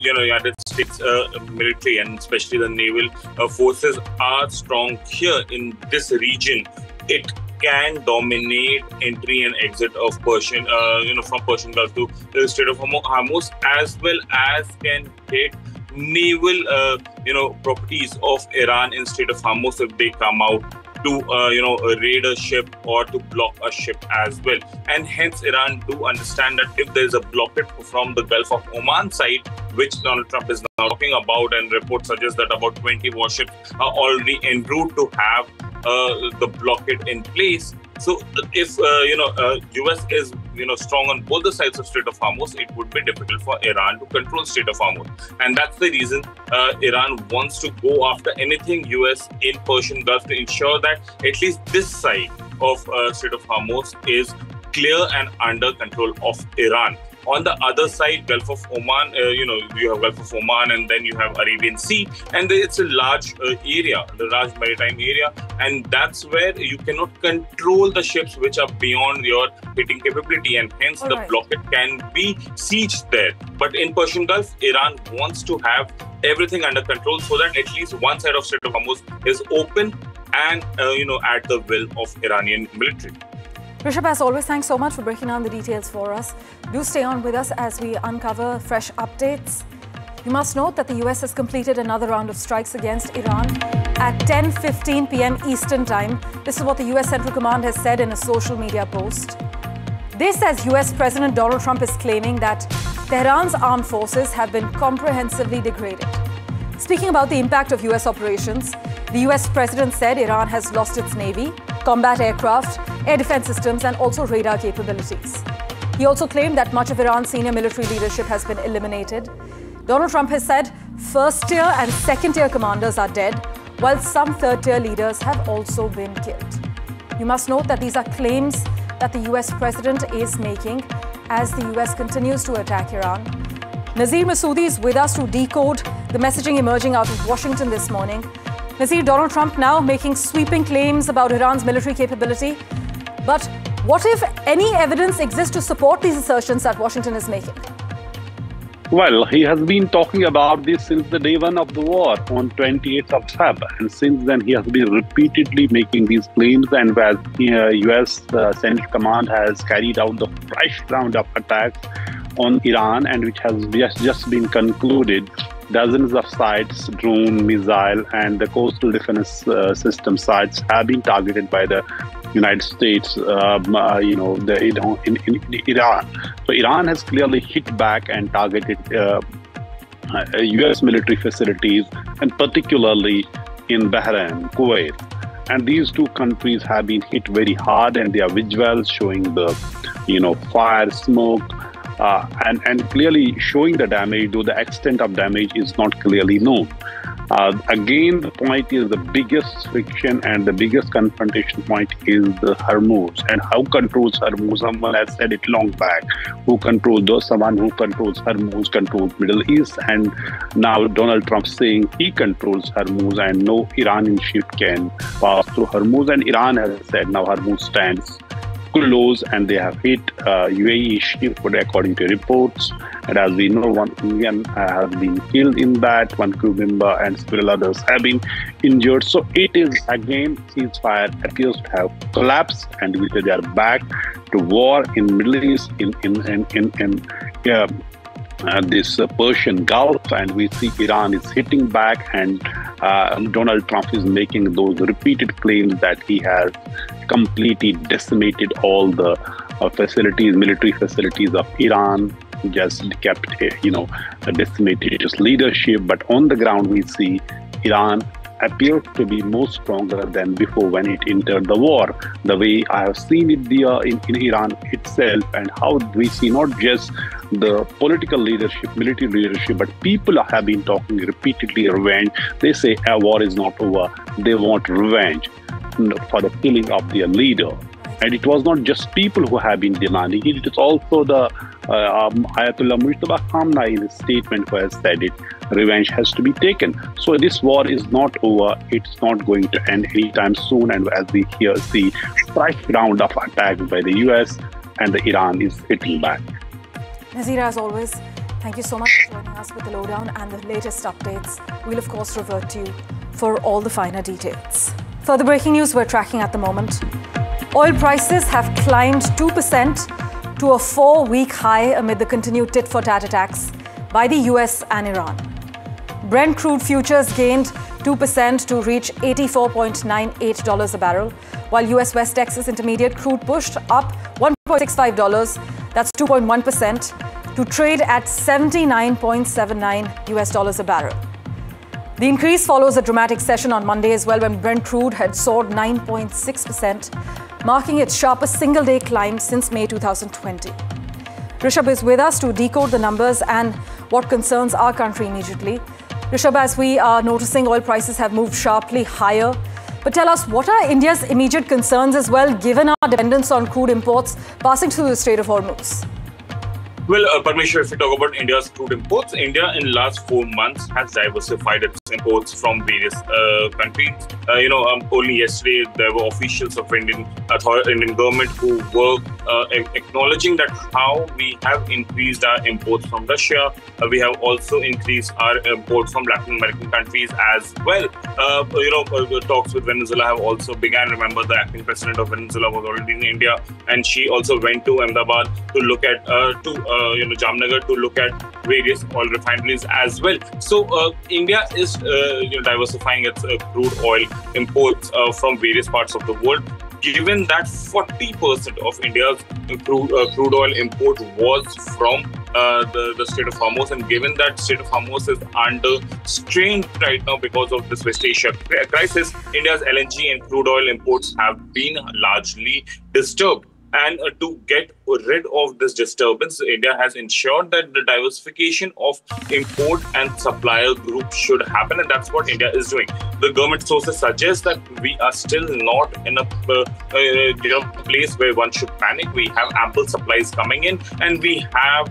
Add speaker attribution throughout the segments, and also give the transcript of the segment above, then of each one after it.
Speaker 1: United States military and especially the naval forces are strong here in this region, it can dominate entry and exit of Persian, from Persian Gulf to the Strait of Hormuz, as well as can hit naval, properties of Iran in Strait of Hormuz if they come out to, raid a ship or to block a ship as well. And hence, Iran do understand that if there is a blockade from the Gulf of Oman side, which Donald Trump is now talking about, and reports suggest that about 20 warships are already en route to have the blockade in place. So if US is strong on both the sides of Strait of Hormuz, it would be difficult for Iran to control Strait of Hormuz, and that's the reason Iran wants to go after anything US in Persian Gulf to ensure that at least this side of Strait of Hormuz is clear and under control of Iran. On the other side, Gulf of Oman, you have Gulf of Oman and then you have Arabian Sea, and it's a large area, the large maritime area, and that's where you cannot control the ships which are beyond your hitting capability, and hence the blockade can be sieged there. But in Persian Gulf, Iran wants to have everything under control so that at least one side of Strait of Hormuz is open and, at the will of Iranian military.
Speaker 2: Rishabh, as always, thanks so much for breaking down the details for us. Do stay on with us as we uncover fresh updates. You must note that the US has completed another round of strikes against Iran at 10:15 p.m. Eastern Time. This is what the US Central Command has said in a social media post. This as US President Donald Trump is claiming that Tehran's armed forces have been comprehensively degraded. Speaking about the impact of US operations, the US President said Iran has lost its navy, combat aircraft, air defense systems, and also radar capabilities. He also claimed that much of Iran's senior military leadership has been eliminated. Donald Trump has said first-tier and second-tier commanders are dead, while some third-tier leaders have also been killed. You must note that these are claims that the US President is making as the US continues to attack Iran. Nazir Masoodi is with us to decode the messaging emerging out of Washington this morning. Nazir, Donald Trump now making sweeping claims about Iran's military capability. But what if any evidence exists to support these assertions that Washington is making?
Speaker 3: Well, he has been talking about this since the day one of the war on 28th of Feb. And since then, he has been repeatedly making these claims. And as US Central Command has carried out the fresh round of attacks on Iran, and which has just been concluded, dozens of sites, drone, missile, and the coastal defense system sites have been targeted by the United States, in Iran. So Iran has clearly hit back and targeted US military facilities, and particularly in Bahrain, Kuwait. And these two countries have been hit very hard, and they are visuals showing the, fire, smoke, and clearly showing the damage, though the extent of damage is not clearly known. Again, the point is the biggest friction and the biggest confrontation point is the Hormuz. And how controls Hormuz? Someone has said it long back. Who controls those? Someone who controls Hormuz controls Middle East. And now Donald Trump saying he controls Hormuz and no Iranian ship can pass through Hormuz. And Iran has said now Hormuz stands close, and they have hit UAE ship, according to reports. And as we know, one Indian has been killed in that, one crew member, and several others have been injured. So it is again, ceasefire appears to have collapsed, and they are back to war in Middle East, this Persian Gulf, and we see Iran is hitting back, and Donald Trump is making those repeated claims that he has completely decimated all the facilities, military facilities of Iran, just kept, decimated its leadership. But on the ground, we see Iran appears to be more stronger than before when it entered the war. The way I have seen it there in Iran itself, and how we see not just the political leadership, military leadership, but people have been talking repeatedly revenge. They say a war is not over. They want revenge for the killing of their leader. And it was not just people who have been demanding it. It is also the Ayatollah Mujtaba Khamenei in his statement who has said it. Revenge has to be taken. So this war is not over. It's not going to end anytime soon. And as we here see, fresh round of attacks by the US, and the Iran is hitting back.
Speaker 2: Nazir, as always, Thank you so much for joining us with the lowdown and the latest updates. We'll, of course, revert to you for all the finer details. Further breaking news we're tracking at the moment. Oil prices have climbed 2% to a 4-week high amid the continued tit-for-tat attacks by the US and Iran. Brent crude futures gained 2% to reach $84.98 a barrel, while US West Texas Intermediate crude pushed up $1.65, that's 2.1%, to trade at $79.79 US a barrel. The increase follows a dramatic session on Monday as well, when Brent crude had soared 9.6%, marking its sharpest single-day climb since May 2020. Rishabh is with us to decode the numbers and what concerns our country immediately. Rishabh, as we are noticing, oil prices have moved sharply higher. But tell us, what are India's immediate concerns as well, given our dependence on crude imports passing through the Strait of Hormuz?
Speaker 1: Well, Parmeshwar, if we talk about India's crude imports, India in the last 4 months has diversified its imports from various countries. Only yesterday there were officials of Indian government who were acknowledging that how we have increased our imports from Russia. We have also increased our imports from Latin American countries as well. Talks with Venezuela have also begun. Remember, the acting president of Venezuela was already in India, and she also went to Ahmedabad to look at Jamnagar to look at various oil refineries as well. So India is diversifying its crude oil imports from various parts of the world. Given that 40% of India's crude oil import was from the Strait of Hormuz, and given that Strait of Hormuz is under strain right now because of this West Asia crisis, India's LNG and crude oil imports have been largely disturbed. And to get rid of this disturbance, India has ensured that the diversification of import and supplier groups should happen, and that's what India is doing. The government sources suggest that we are still not in a place where one should panic. We have ample supplies coming in, and we have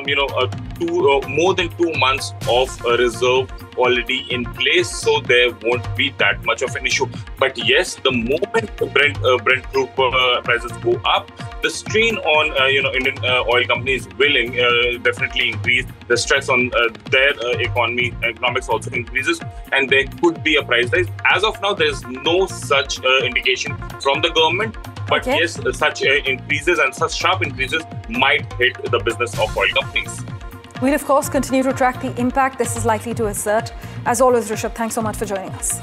Speaker 1: more than 2 months of reserve already in place, so there won't be that much of an issue. But yes, the moment Brent crude prices go up, the strain on Indian oil companies will definitely increase. The stress on their economics also increases, and there could be a price rise. As of now, there is no such indication from the government. But yes, such increases and such sharp increases might hit the business of oil companies.
Speaker 2: We'll, of course, continue to track the impact this is likely to exert. As always, Rishabh, thanks so much for joining us.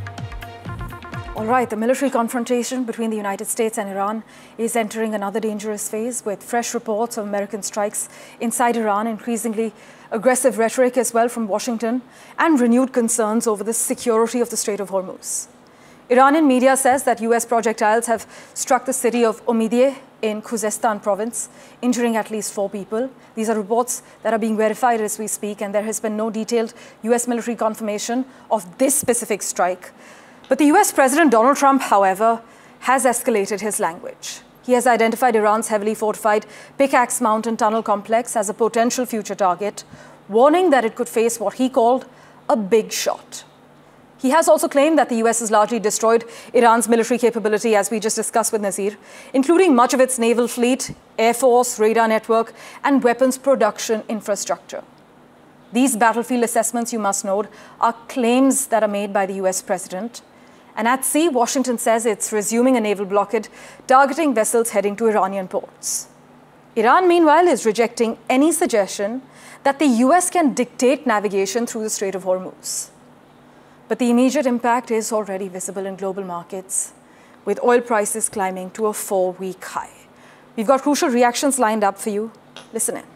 Speaker 2: All right, the military confrontation between the United States and Iran is entering another dangerous phase, with fresh reports of American strikes inside Iran, increasingly aggressive rhetoric as well from Washington, and renewed concerns over the security of the Strait of Hormuz. Iranian media says that US projectiles have struck the city of Omidyeh in Khuzestan province, injuring at least 4 people. These are reports that are being verified as we speak, and there has been no detailed US military confirmation of this specific strike. But the US President Donald Trump, however, has escalated his language. He has identified Iran's heavily fortified Pickaxe Mountain tunnel complex as a potential future target, warning that it could face what he called a big shot. He has also claimed that the US has largely destroyed Iran's military capability, as we just discussed with Nazir, including much of its naval fleet, air force, radar network, and weapons production infrastructure. These battlefield assessments, you must note, are claims that are made by the US president. And at sea, Washington says it's resuming a naval blockade targeting vessels heading to Iranian ports. Iran, meanwhile, is rejecting any suggestion that the US can dictate navigation through the Strait of Hormuz. But the immediate impact is already visible in global markets, with oil prices climbing to a 4-week high. We've got crucial reactions lined up for you. Listen in.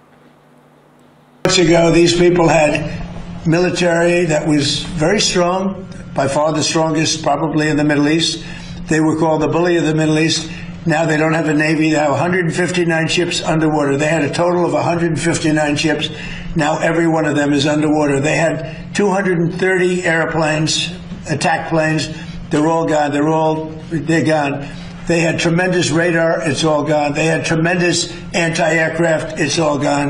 Speaker 4: Months ago, these people had military that was very strong, by far the strongest probably in the Middle East. They were called the bully of the Middle East. Now they don't have a Navy. They have 159 ships underwater. They had a total of 159 ships. Now every one of them is underwater. They had 230 airplanes, attack planes. They're all gone. They're gone. They had tremendous radar. It's all gone. They had tremendous anti-aircraft. It's all gone.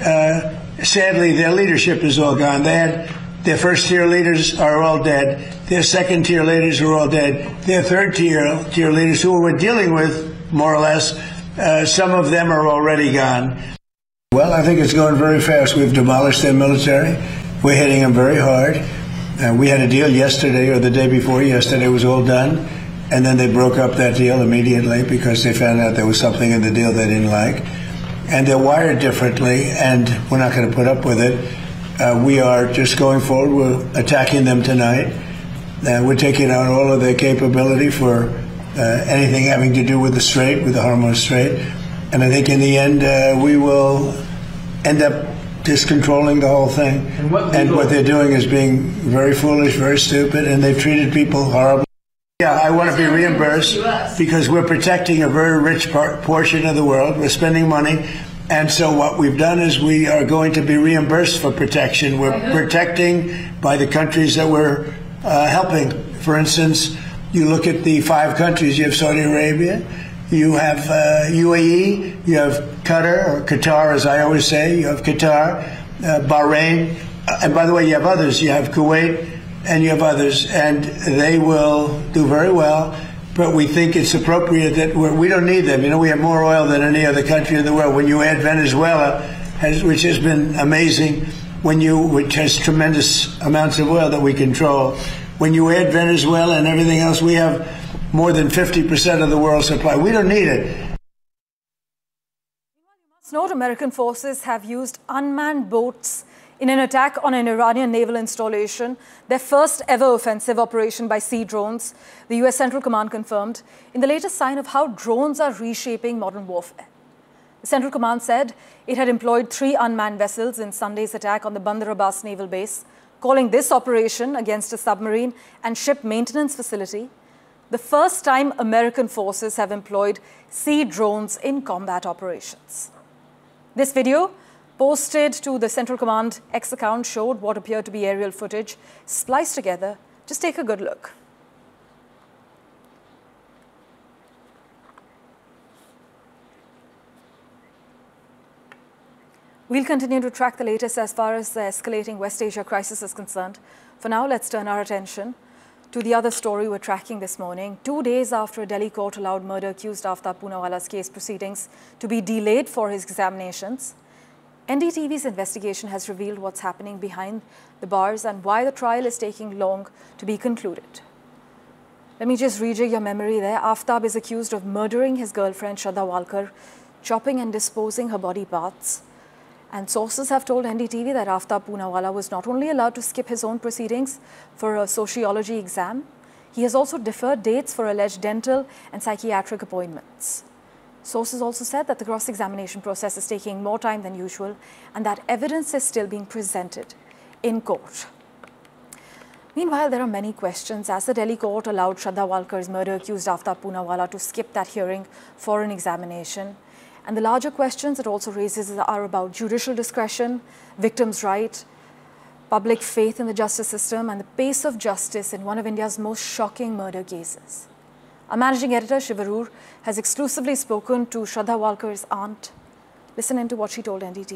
Speaker 4: Sadly, their leadership is all gone. They had their first-tier leaders are all dead. Their second-tier leaders are all dead. Their third-tier leaders, who we're dealing with, more or less, some of them are already gone. Well, I think it's going very fast. We've demolished their military. We're hitting them very hard. We had a deal yesterday or the day before yesterday. It was all done. And then they broke up that deal immediately because they found out there was something in the deal they didn't like. And they're wired differently, and we're not going to put up with it. We are just going forward. We're attacking them tonight. We're taking out all of their capability for anything having to do with the Strait, with the Hormuz Strait. And I think in the end, we will end up just controlling the whole thing. And what they're doing is being very foolish, very stupid, and they've treated people horribly. Yeah, I want to be reimbursed because we're protecting a very rich portion of the world. We're spending money. And so what we've done is we are going to be reimbursed for protection. We're protecting by the countries that we're helping. For instance, you look at the 5 countries. You have Saudi Arabia, you have UAE, you have Qatar, or Qatar as I always say, you have Qatar, Bahrain, and by the way, you have others. You have Kuwait, and you have others, and they will do very well. But we think it's appropriate that we don't need them. You know, we have more oil than any other country in the world. When you add Venezuela, which has been amazing, which has tremendous amounts of oil that we control, when you add Venezuela and everything else, we have more than 50% of the world's supply. We don't need it.
Speaker 2: You must note American forces have used unmanned boats in an attack on an Iranian naval installation, their first ever offensive operation by sea drones, the US Central Command confirmed in the latest sign of how drones are reshaping modern warfare. The Central Command said it had employed 3 unmanned vessels in Sunday's attack on the Bandar Abbas naval base, calling this operation against a submarine and ship maintenance facility the first time American forces have employed sea drones in combat operations. This video, posted to the Central Command X account, showed what appeared to be aerial footage spliced together. Just take a good look. We'll continue to track the latest as far as the escalating West Asia crisis is concerned. For now, let's turn our attention to the other story we're tracking this morning. 2 days after a Delhi court allowed murder-accused Aftab Poonawala's case proceedings to be delayed for his examinations, NDTV's investigation has revealed what's happening behind the bars and why the trial is taking long to be concluded. Let me just rejig your memory there. Aftab is accused of murdering his girlfriend Shraddha Walkar, chopping and disposing her body parts. And sources have told NDTV that Aftab Poonawala was not only allowed to skip his own proceedings for a sociology exam, he has also deferred dates for alleged dental and psychiatric appointments. Sources also said that the cross-examination process is taking more time than usual and that evidence is still being presented in court. Meanwhile, there are many questions as the Delhi court allowed Shraddha Walkar's murder-accused Aftab Poonawala to skip that hearing for an examination. And the larger questions it also raises are about judicial discretion, victims' right, public faith in the justice system, and the pace of justice in one of India's most shocking murder cases. Our managing editor, Shiv Arur, has exclusively spoken to Shraddha Walkar's aunt. Listen into what she told NDTV.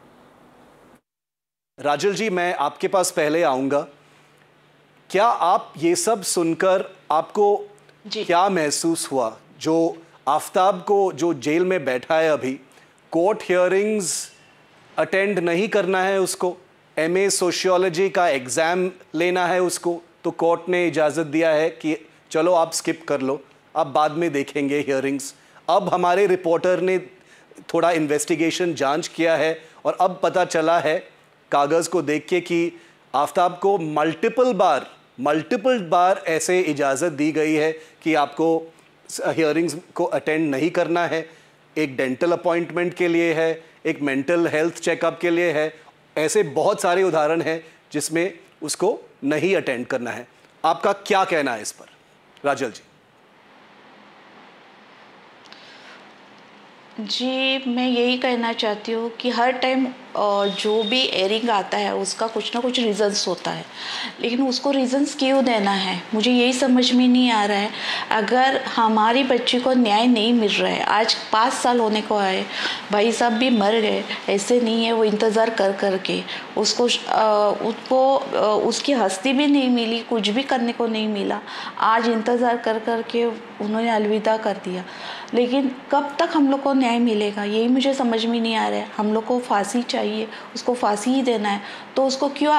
Speaker 5: राजल जी, मैं आपके पास पहले आऊँगा. क्या आप ये सब सुनकर आपको क्या महसूस हुआ? जो आफ्ताब को जो जेल में बैठा है अभी, कोर्ट हियरिंग्स अटेंड नहीं करना है उसको, MA सोशियोलॉजी का एग्ज़ाम लेना है उसको, तो कोर्ट ने इजाज़त दिया है कि चलो आप स्किप कर लो, अब बाद में देखेंगे हियरिंग्स. अब हमारे रिपोर्टर ने थोड़ा इन्वेस्टिगेशन जांच किया है और अब पता चला है कागज़ को देख के कि आफ्ताब को मल्टीपल बार ऐसे इजाज़त दी गई है कि आपको हियरिंग्स को अटेंड नहीं करना है. एक डेंटल अपॉइंटमेंट के लिए है, एक मेंटल हेल्थ चेकअप के लिए है. ऐसे बहुत सारे उदाहरण हैं जिसमें उसको नहीं अटेंड करना है. आपका क्या कहना है इस पर, राजल जी?
Speaker 6: जी, मैं यही कहना चाहती हूँ कि हर टाइम जो भी एयरिंग आता है उसका कुछ ना कुछ रीज़न्स होता है, लेकिन उसको रीज़न्स क्यों देना है मुझे यही समझ में नहीं आ रहा है। अगर हमारी बच्ची को न्याय नहीं मिल रहा है, आज 5 साल होने को आए, भाई साहब भी मर गए, ऐसे नहीं है, वो इंतज़ार कर कर के उसको उसकी हस्ती भी नहीं मिली, कुछ भी करने को नहीं मिला, आज इंतज़ार कर कर के उन्होंने अलविदा कर दिया। लेकिन कब तक हम लोग को न्याय मिलेगा यही मुझे समझ में नहीं आ रहा है। हम लोग को फांसी चाहिए, उसको फांसी ही देना है, तो उसको क्यों